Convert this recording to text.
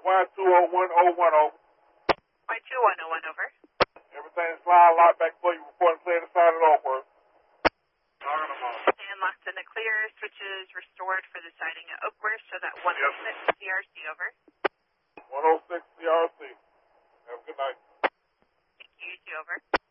Y20101 over. Y20101 over. Everything's flying locked back for you. Report clear to start it off, work. And locked in the clear. Switches restored for the sighting at Oakworth. So that 106 CRC over. 106 CRC. Have a good night. Thank you. You too, over.